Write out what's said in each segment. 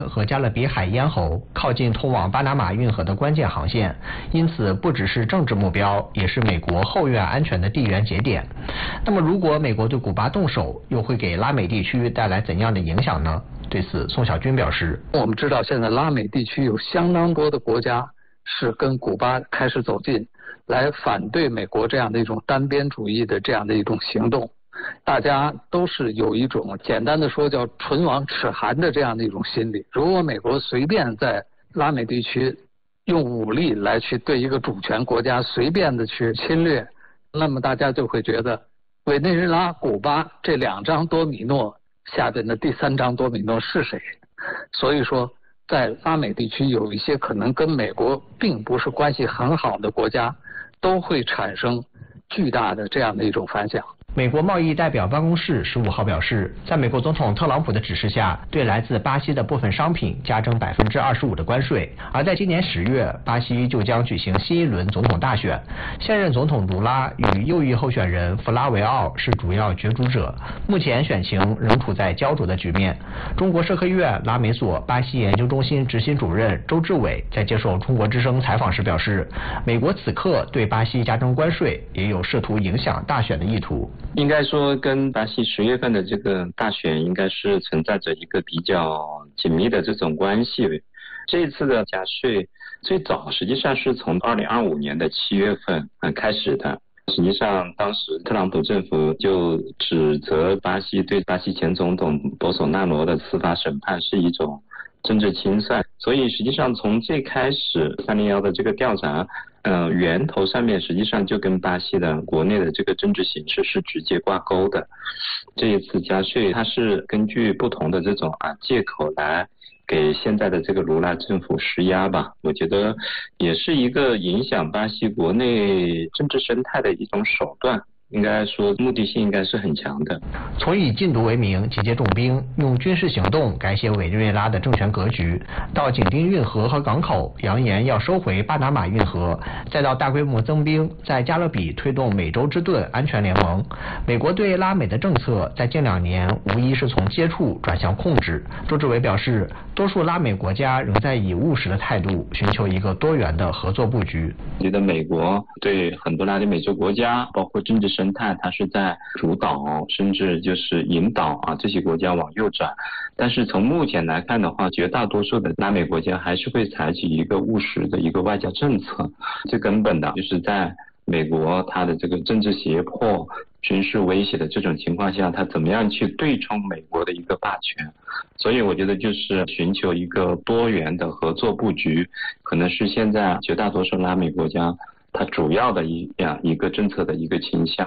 和加勒比海咽喉靠近通往巴拿马运河的关键航线，因此不只是政治目标，也是美国后院安全的地缘节点。那么，如果美国对古巴动手，又会给拉美地区带来怎样的影响呢？对此，宋小军表示： 我们知道，现在拉美地区有相当多的国家是跟古巴开始走近，来反对美国这样的一种单边主义的这样的一种行动。大家都是有一种简单的说叫唇亡齿寒的这样的一种心理。如果美国随便在拉美地区用武力来去对一个主权国家随便的去侵略，那么大家就会觉得委内瑞拉、古巴这2张多米诺下边的第3张多米诺是谁？所以说，在拉美地区有一些可能跟美国并不是关系很好的国家，都会产生巨大的这样的一种反响。 美国贸易代表办公室15号表示，在美国总统特朗普的指示下，对来自巴西的部分商品加征25%的关税。而在今年10月，巴西就将举行新一轮总统大选，现任总统卢拉与右翼候选人弗拉维奥是主要角逐者。目前选情仍处在焦灼的局面。中国社科院拉美所巴西研究中心执行主任周志伟在接受中国之声采访时表示，美国此刻对巴西加征关税，也有试图影响大选的意图。 应该说跟巴西10月份的这个大选应该是存在着一个比较紧密的这种关系。这一次的加税最早实际上是从2025年的7月份开始的。实际上当时特朗普政府就指责巴西对巴西前总统博索纳罗的司法审判是一种政治清算，所以实际上从最开始301的这个调查源头上面实际上就跟巴西的国内的这个政治形势是直接挂钩的。这一次加税它是根据不同的这种借口来给现在的这个卢拉政府施压吧，我觉得也是一个影响巴西国内政治生态的一种手段。应该说目的性应该是很强的。 从以禁毒为名集结重兵，用军事行动改写委内瑞拉的政权格局，到紧盯运河和港口，扬言要收回巴拿马运河，再到大规模增兵，在加勒比推动美洲之盾安全联盟。美国对拉美的政策在近2年无疑是从接触转向控制。周志伟表示，多数拉美国家仍在以务实的态度寻求一个多元的合作布局。 我觉得美国对很多拉丁美洲国家，包括政治生态，它是在主导甚至就是引导这些国家往右转。但是从目前来看的话，绝大多数的拉美国家还是会采取一个务实的一个外交政策。最根本的就是在美国它的这个政治胁迫、军事威胁的这种情况下，它怎么样去对冲美国的一个霸权。所以我觉得就是寻求一个多元的合作布局，可能是现在绝大多数拉美国家它主要的一个政策的一个倾向。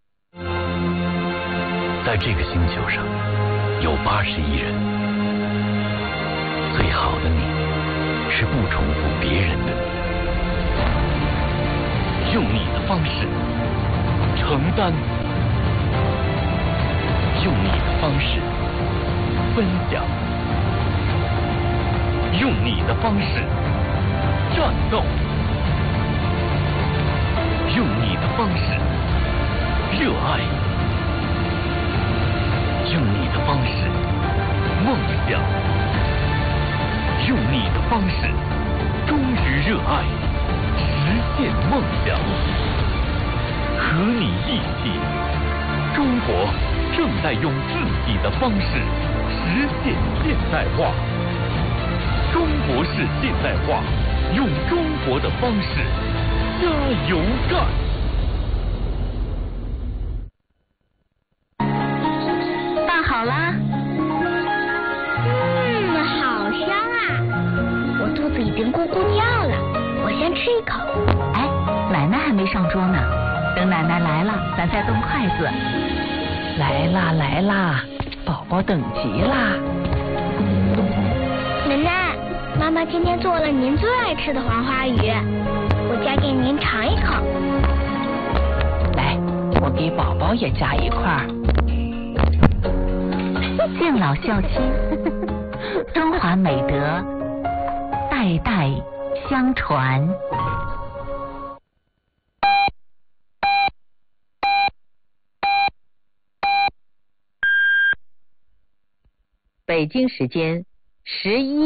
在这个星球上有80亿人，最好的你是不重复别人的你，用你的方式承担，用你的方式分享，用你的方式战斗，用你的方式热爱，用你的方式梦想，用你的方式忠于热爱，实现梦想。和你一起，中国正在用自己的方式实现现代化。中国式现代化，用中国的方式加油干！ 饭好啦？好香啊！我肚子已经咕咕叫了，我先吃一口。 哎，奶奶还没上桌呢，等奶奶来了，咱再动筷子。来啦来啦，宝宝等急啦。 奶奶，妈妈今天做了您最爱吃的黄花鱼，我夹给您尝一口。 来，我给宝宝也夹一块。敬老孝亲，中华美德代代相传。北京时间11